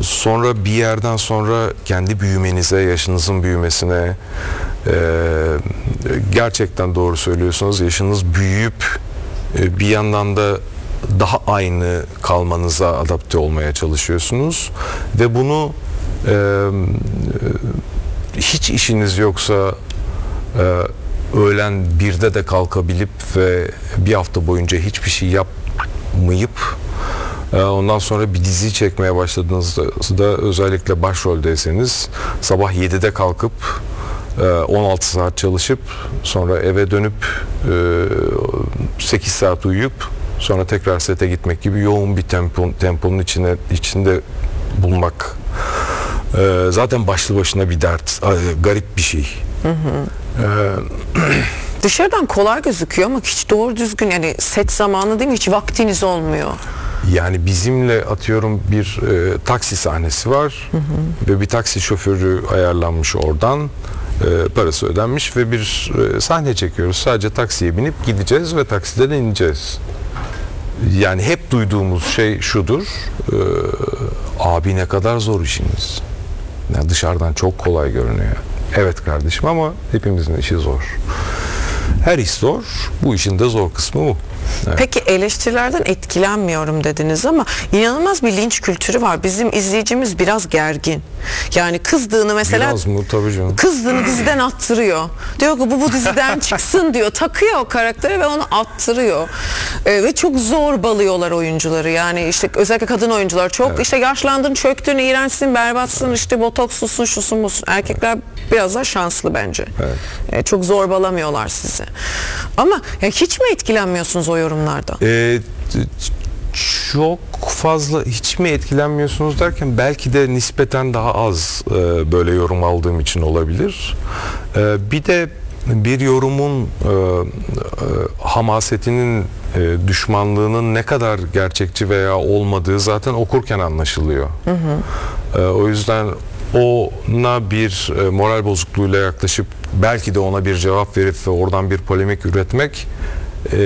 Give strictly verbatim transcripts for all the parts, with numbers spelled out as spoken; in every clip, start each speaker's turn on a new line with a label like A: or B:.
A: sonra bir yerden sonra kendi büyümenize, yaşınızın büyümesine, e, gerçekten doğru söylüyorsunuz. Yaşınız büyüyüp e, bir yandan da daha aynı kalmanıza adapte olmaya çalışıyorsunuz ve bunu e, hiç işiniz yoksa e, öğlen birde de kalkabilip ve bir hafta boyunca hiçbir şey yapmayıp e, ondan sonra bir dizi çekmeye başladığınızda özellikle başroldeyseniz sabah yedide kalkıp on altı saat çalışıp sonra eve dönüp sekiz saat uyuyup sonra tekrar sete gitmek gibi yoğun bir tempo, temponun içine içinde bulmak zaten başlı başına bir dert, garip bir şey. Hı hı. Ee,
B: Dışarıdan kolay gözüküyor ama hiç doğru düzgün, yani set zamanı değil mi, hiç vaktiniz olmuyor.
A: Yani bizimle atıyorum bir e, taksi sahnesi var, hı hı, ve bir taksi şoförü ayarlanmış oradan, e, parası ödenmiş ve bir e, sahne çekiyoruz. Sadece taksiye binip gideceğiz ve taksiden ineceğiz. Yani hep duyduğumuz şey şudur, e, abi ne kadar zor işiniz. Yani dışarıdan çok kolay görünüyor. Evet kardeşim ama hepimizin işi zor. Her iş zor, bu işin de zor kısmı bu. Evet.
B: Peki eleştirilerden etkilenmiyorum dediniz ama inanılmaz bir linç kültürü var. Bizim izleyicimiz biraz gergin. Yani kızdığını mesela...
A: Biraz mı? Tabii canım.
B: Kızdığını diziden attırıyor. Diyor ki bu bu diziden çıksın diyor. Takıyor o karaktere ve onu attırıyor. Ee, ve çok zorbalıyorlar oyuncuları. Yani işte özellikle kadın oyuncular. Çok evet. işte yaşlandın, çöktün, iğrençsin, berbatsın, evet. işte botokslusun, şusun busun. Erkekler biraz daha şanslı bence. Evet. Ee, çok zorbalamıyorlar sizi. Ama ya hiç mi etkilenmiyorsunuz o yorumlardan?
A: Ee, çok fazla hiç mi etkilenmiyorsunuz derken belki de nispeten daha az e, böyle yorum aldığım için olabilir. E, bir de bir yorumun e, e, hamasetinin, e, düşmanlığının ne kadar gerçekçi veya olmadığı zaten okurken anlaşılıyor. Hı hı. E, o yüzden ona bir e, moral bozukluğuyla yaklaşıp belki de ona bir cevap verip ve oradan bir polemik üretmek e,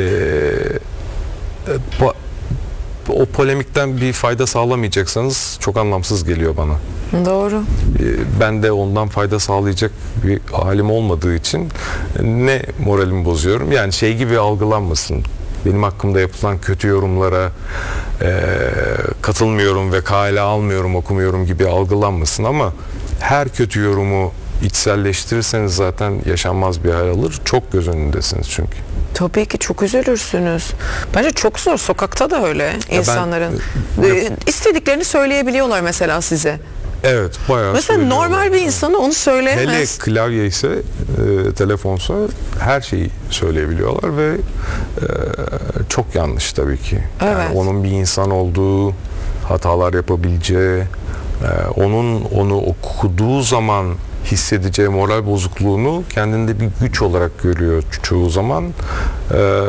A: e, po- o polemikten bir fayda sağlamayacaksanız çok anlamsız geliyor bana.
B: Doğru.
A: Ben de ondan fayda sağlayacak bir halim olmadığı için ne moralimi bozuyorum. Yani şey gibi algılanmasın. Benim hakkımda yapılan kötü yorumlara e, katılmıyorum ve kale almıyorum, okumuyorum gibi algılanmasın ama her kötü yorumu içselleştirirseniz zaten yaşanmaz bir hal alır. Çok göz önündesiniz çünkü.
B: Tabii ki çok üzülürsünüz. Bence çok zor. Sokakta da öyle insanların.
A: Ben,
B: e, istediklerini söyleyebiliyorlar mesela size.
A: Evet, bayağı.
B: Mesela normal bir insana onu söyleyemez.
A: Hele klavye ise, e, telefonsa her şeyi söyleyebiliyorlar ve e, çok yanlış tabii ki.
B: Evet.
A: Yani onun bir insan olduğu, hatalar yapabileceği, e, onun onu okuduğu zaman hissedeceği moral bozukluğunu kendinde bir güç olarak görüyor çoğu zaman. Ee,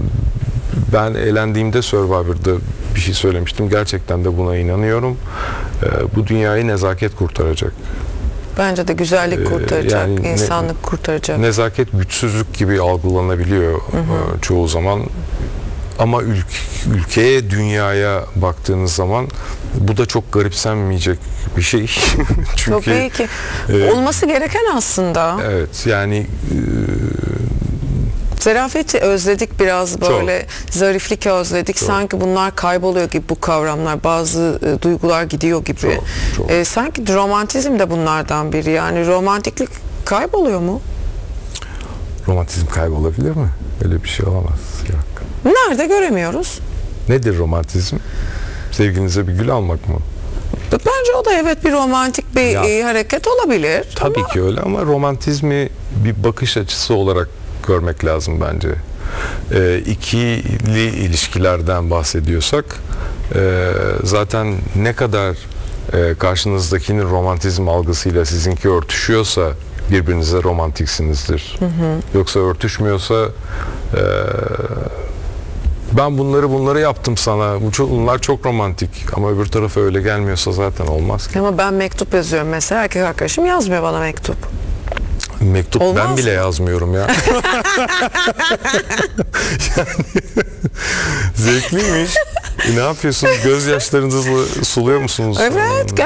A: ben elendiğimde Survivor'da bir şey söylemiştim. Gerçekten de buna inanıyorum. Ee, bu dünyayı nezaket kurtaracak.
B: Bence de güzellik kurtaracak,
A: yani
B: insanlık
A: ne,
B: kurtaracak.
A: Nezaket güçsüzlük gibi algılanabiliyor, hı hı, çoğu zaman. Ama ülk, ülkeye, dünyaya baktığınız zaman bu da çok garipsenmeyecek bir şey. Çünkü
B: çok iyi ki. E, olması gereken aslında.
A: Evet, yani e,
B: zarafeti özledik biraz, böyle çok. Zariflik özledik. Çok. Sanki bunlar kayboluyor gibi, bu kavramlar. Bazı e, duygular gidiyor gibi. Çok, çok. E, sanki romantizm de bunlardan biri. Yani romantiklik kayboluyor mu?
A: Romantizm kaybolabilir mi? Öyle bir şey olamaz. Yok.
B: Nerede göremiyoruz?
A: Nedir romantizm? Sevgilinize bir gül almak mı?
B: Bence o da evet bir romantik bir ya, hareket olabilir.
A: Tabii
B: ama...
A: ki öyle ama romantizmi bir bakış açısı olarak görmek lazım bence. E, ikili ilişkilerden bahsediyorsak e, zaten ne kadar e, karşınızdakinin romantizm algısıyla sizinki örtüşüyorsa birbirinize romantiksinizdir. Hı hı. Yoksa örtüşmüyorsa e, ben bunları bunları yaptım sana, bu çok, bunlar çok romantik ama öbür tarafa öyle gelmiyorsa zaten olmaz ki.
B: Ama ben mektup yazıyorum mesela, erkek arkadaşım yazmıyor bana mektup.
A: Mektup olmaz ben bile
B: mı?
A: yazmıyorum ya. Yani zevkliymiş. E, ne yapıyorsunuz? Gözyaşlarınızı suluyor musunuz?
B: Evet.